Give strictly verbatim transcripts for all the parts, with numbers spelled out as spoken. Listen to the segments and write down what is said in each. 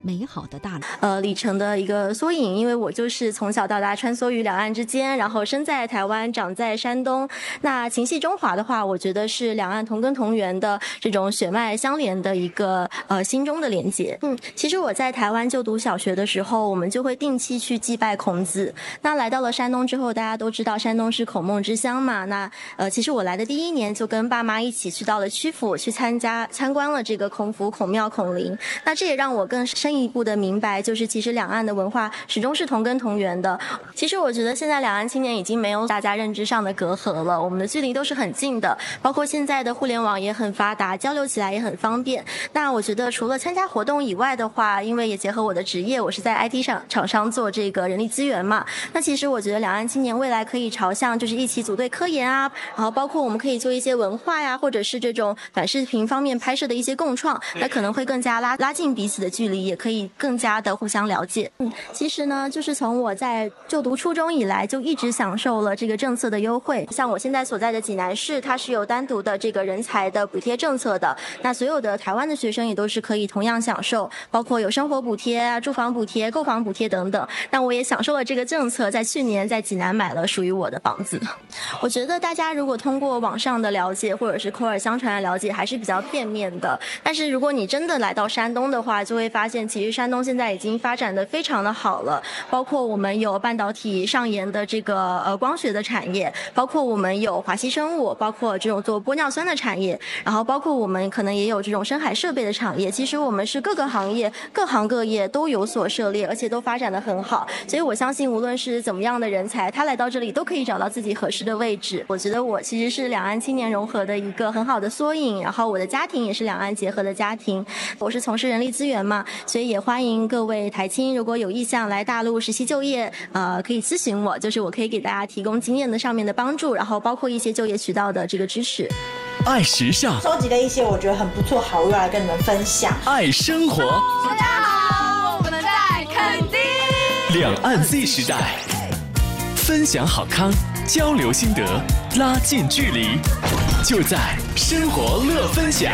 美好的大陆呃里程的一个缩影，因为我就是从小到大穿梭于两岸之间，然后生在台湾，长在山东。那情系中华的话，我觉得是两岸同根同源的这种血脉相连的一个呃心中的连结。嗯，其实我在台湾就读小学的时候，我们就会定期去祭拜孔子。那来到了山东之后，大家都知道山东是孔孟之乡嘛。那呃，其实我来的第一年就跟爸妈一起去到了曲阜，去参加参观了这个孔府、孔庙、孔陵。那这也让我更深一步的明白，就是其实两岸的文化始终是同根同源的。其实我觉得现在两岸青年已经没有大家认知上的隔阂了，我们的距离都是很近的，包括现在的互联网也很发达，交流起来也很方便。那我觉得除了参加活动以外的话，因为也结合我的职业，我是在 I T 厂厂商做这个人力资源嘛，那其实我觉得两岸青年未来可以朝向就是一起组队科研啊，然后包括我们可以做一些文化呀，或者是这种短视频方面拍摄的一些共创，那可能会更加拉拉近彼此的距离，也可以更加的互相了解。嗯，其实呢，就是从我在就读初中以来，就一直享受了这个政策的优惠。像我现在所在的济南市，它是有单独的这个人才的补贴政策的，那所有的台湾的学生也都是可以同样享受，包括有生活补贴啊、住房补贴、购房补贴等等。那我也享受了这个政策，在去年在济南买了属于我的房子。我觉得大家如果通过网上的了解或者是口耳相传的了解还是比较片面的，但是如果你真的来到山东的话，就会发现其实山东现在已经发展的非常的好了，包括我们有半导体上研的这个呃光学的产业，包括我们有华西生物，包括这种做玻尿酸的产业，然后包括我们可能也有这种深海设备的产业。其实我们是各个行业各行各业都有所涉猎，而且都发展的很好，所以我相信无论是怎么样的人才，他来到这里都可以找到自己合适的位置。我觉得我其实是两岸青年融合的一个很好的缩影，然后我的家庭也是两岸结合的家庭。我是从事人力资源嘛，所以也欢迎各位台青如果有意向来大陆实习就业，呃，可以咨询我，就是我可以给大家提供经验的上面的帮助，然后包括一些就业渠道的这个支持。 爱时尚， 收集了一些我觉得很不错好物来跟你们分享。 爱生活， 大家好，我们在垦丁。 两岸 Z 时代，分享好康，交流心得，拉近距离，就在生活乐分享。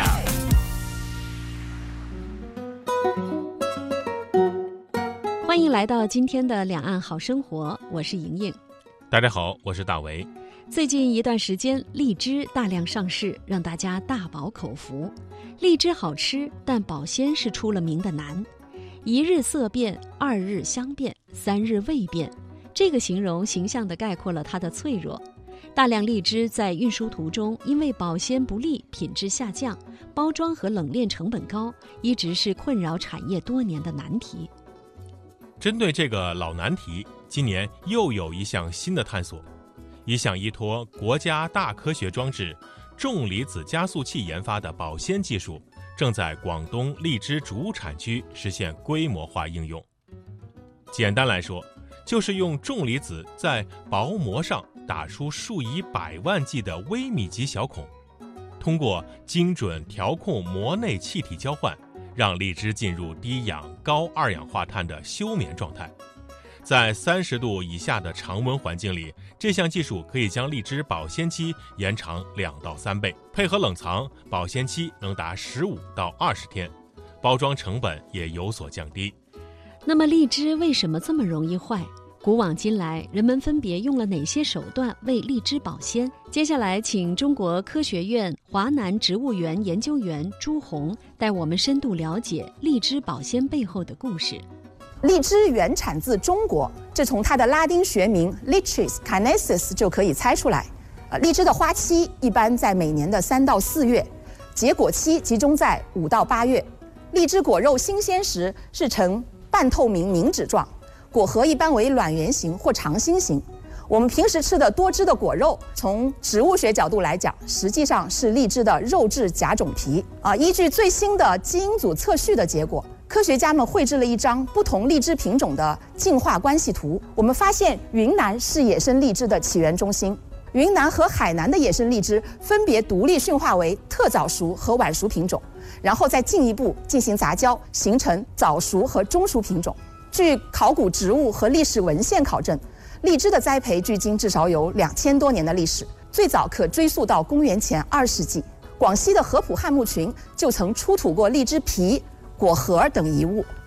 欢迎来到今天的两岸好生活，我是莹莹。 大家好，我是大为。 最近一段时间，荔枝大量上市，让大家大饱口福。荔枝好吃，但保鲜是出了名的难。一日色变，二日香变，三日味变，这个形容形象地概括了它的脆弱。大量荔枝在运输途中，因为保鲜不利，品质下降，包装和冷链成本高，一直是困扰产业多年的难题。 针对这个老难题，今年又有一项新的探索。一项依托国家大科学装置重离子加速器研发的保鲜技术，正在广东荔枝主产区实现规模化应用。简单来说，就是用重离子在薄膜上打出数以百万计的微米级小孔，通过精准调控膜内气体交换，让荔枝进入低氧高二氧化碳的休眠状态。在三十度以下的常温环境里，这项技术可以将荔枝保鲜期延长两到三倍，配合冷藏，保鲜期能达十五到二十天，包装成本也有所降低。 那么荔枝为什么这么容易坏？古往今来，人们分别用了哪些手段为荔枝保鲜？接下来，请中国科学院华南植物园研究员朱红带我们深度了解荔枝保鲜背后的故事。 荔枝原产自中国，这从它的拉丁学名 Lychis canesis 就可以猜出来。呃，荔枝的花期一般在每年的三到四月，结果期集中在五到八月。荔枝果肉新鲜时是呈半透明凝脂状，果核一般为卵圆形或长心形。我们平时吃的多汁的果肉，从植物学角度来讲，实际上是荔枝的肉质假种皮啊。依据最新的基因组测序的结果，科学家们绘制了一张不同荔枝品种的进化关系图。我们发现云南是野生荔枝的起源中心，云南和海南的野生荔枝分别独立驯化为特早熟和晚熟品种，然后再进一步进行杂交，形成早熟和中熟品种。据考古植物和历史文献考证，荔枝的栽培距今至少有两千多年的历史，最早可追溯到公元前二世纪。广西的合浦汉墓群就曾出土过荔枝皮、果核等遗物。